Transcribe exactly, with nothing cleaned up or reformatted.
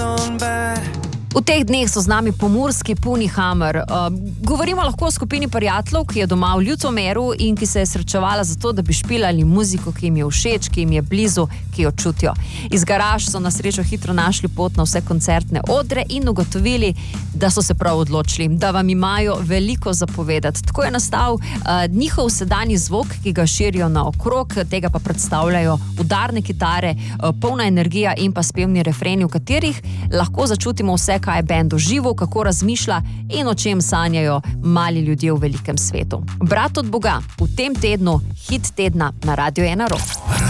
V teh dneh so z nami pomurski Puni Hammer. Uh, govorimo lahko o skupini prijateljev, ki je doma v Ljutomeru in ki se je srečevala zato, da bi špilali muziko, ki jim je všeč, ki jim je blizu, ki jo čutijo. Iz garaž so na srečo hitro našli pot na vse koncertne odre in ugotovili, da so se prav odločili, da vam imajo veliko zapovedati. Tako je nastal uh, njihov sedanji zvok, ki ga širijo naokrog, tega pa predstavljajo udarne kitare, uh, polna energija in pa spevni refreni, v katerih lahko začutimo vse, kaj je bend doživel, kako razmišlja in o čem sanjajo mali ljudje v velikem svetu. Brat od Boga, v tem tednu hit tedna na Radiu ena Rock.